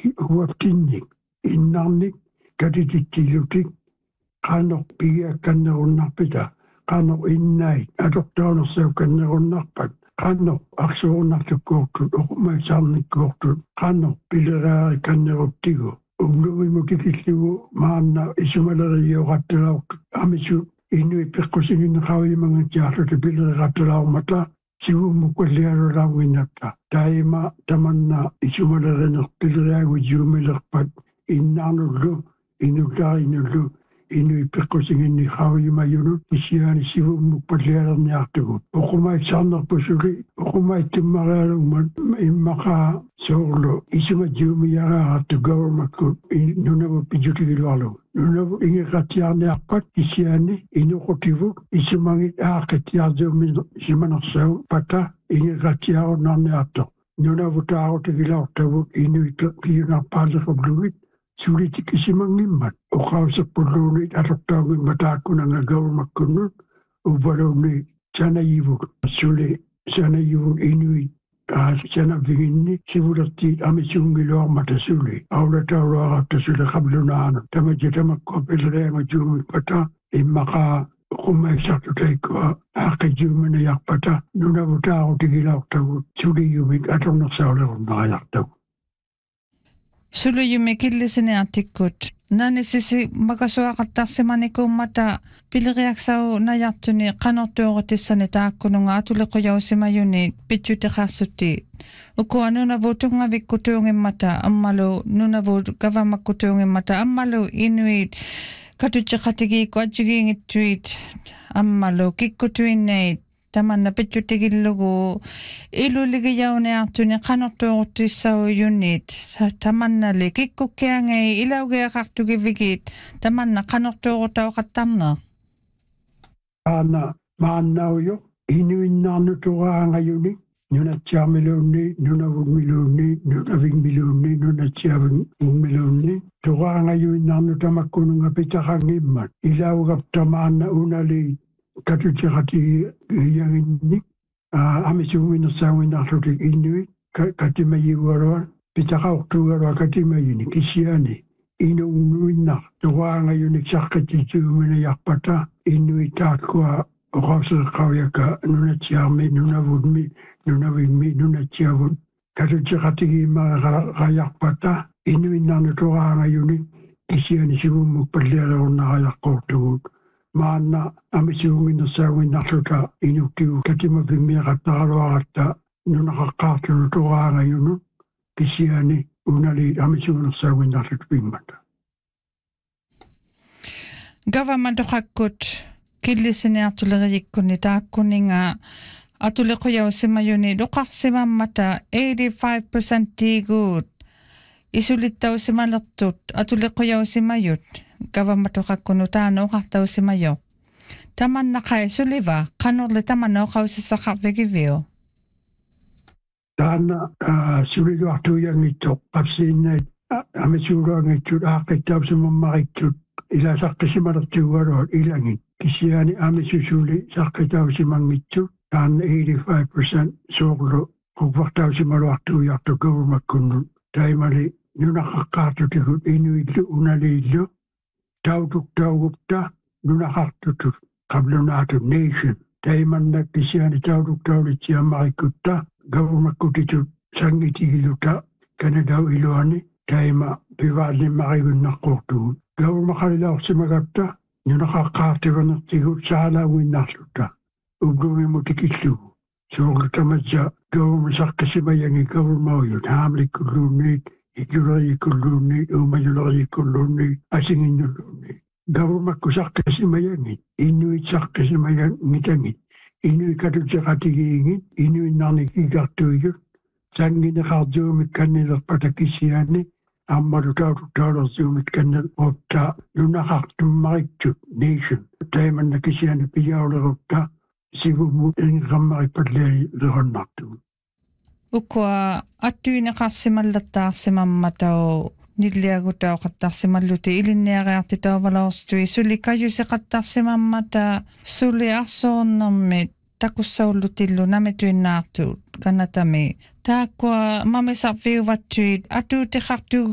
uaptinnik innarnik katitittilutik qaanor pigia kannerunnarpita qaanor innait atortaanersau kannerunnarpat qaanor arsuurnartukkuortut uqumaisarnikkuortut qaanor pileraari kanneruptigu uglumimutikilugu maanna isumalerioqattalaaq amisu inui piqqusiginneqauyimangatiarluta pileriqattalaarmata sivummukallialulaunginnatta taima tamanna isumalerinerpileriagu juumilerpat innarnullu inullarinullu inui piqqusiginni qauyimayunut isiani sivummukpallialerniartugut uqumaitsarnerpusuli uqumaittimmarialugman immaqa soorlu isuma juumiyaraaratu governmentkut nunavu pijutigiluarlugu nunavu ingeqatiarniarpat isiani inuqutivuk isumangit aaqittiartuumi simanersau pata ingeqatiarunarniartoq nunavu taarutigilaortavut inui piunarpaalleqablugit sulitik isimangimmat uqausepulluunit atortaungimmataakunanga governmentkunnut uvaluuni sanayivuk suli sanayivuk inuit sanavinginni sivulertiit amisungiluarmata suli aulatauluarapta suli qablunaanu tamakkopilerianga juumikpata immaqaa uqumaisartutaikua aaqijuuminayarpata nunavutaarutigilauttagut suliyumik atornersaulerunnaajartagu Suluyumi killisini atikkut. Nani sisi makasuaqattaarsimanikummata piliriaksau najartuni qanortuuqutissani taakkununga atuliqujausimayuni pitjutiqaarsutti. Ukua nunavuutungavikkutuungimmata ammalu nunavuut kavamakkutuungimmata ammalu inuit katutjiqatigiikku atjugiingittuit ammalu kikkutuinneit tamanna pitjutigillugu iluligiyauniartuni qanortuuqutissau yunit tamannali kikkukkiangei ilaugiaqartugivigit tamanna qanortuuqutauqattarner aana maannauyo inuinnaarnutuqaangayuni nunatsiarmiluunni nunavugmiluunni nunavigmiluunni nunatsiavigmiluunni tuqaangayuinnaarnutamakkununga pitaqangimmat ilaugaptamaanna unali katutiqati yanginnik amisuunginersauinarlutik inuit katimayiguarua pitaqaortuugalua katimayini kisiani inunnuinnar tuqaangayunik saqqitituuminayarpata inuit taakkua oqauseqqauyaka nunatsiarmi nunavutmi nunavigmi nunatsiavut katutiqatigiimmaraqayarpata inuinnarnu tuqaangayunik kisiani sivummukpallialerunnaaqayaqqortugut maanna amisuunginersauinarluta inuktigu katimavimmiaqattaraluaqatta nunaqaqqaartunu tuqaangayunut kisiani unaliit amisuungenersauinarlut pingmata Government-oqakkut killisiniartuleriyikkunni taakkuninga atuliqujausimayuni luqarsimammata 85% tiiguut isulittausimalertut atuliqujausimayut government-oqakkunu taanoqartausimayoq tamannaqai suliva qanorli tamanoqausissaqarvigivio taana suliluartuuyangitsoq qapsiinnait amisuuluangitsut aaqittausimammaritut ilasaqqisimalertuugaluat ilangit kisiani amisusuli saqqitausimangitsut taana 85% soorlu uqvartausimaluartuuyartu government-kunnut taimali nunaqaqqaartutigut inuillu unaliillu tautuktauгупта нунақартутут qablunatut nation taimanna kisiani tautuktaulitsiammarikutta government-kutitut sangitigiluta kanadau iluani taima pivaallimmarigunnaqquortugut government-qalilaorsimagatta nunaqaqqaartivanertigut saalauinnarlutta uggumimmutikillugu soorlutamatsa government saqqisimayangi government-auyut haamlikkulluunniit ikkulerikulluunniit uumayulerikulluunniit asinginnulluunniit government-ku saqqisimayangit inuit saqqisimayangitangit inui katutiqatigiingit inuinnarnik igartuiyut sangineqartuumik kannilerpata kisiani ammalu tautuktaulertuumik kannelqupta nunaqartummariktuk nation taimanna kisiani piyaulerupta sivummu inqammaripallialeronnartugut ukua attuineqarsimallattaarsimammatau nilliagutauqattaarsimalluti ilinniariartitauvalorstui suli kajuseqattaarsimammata suli arsoornermit takussaullutillu namituinnaartuut kannatami taakkua mamisarviuvattuit atuutiqartu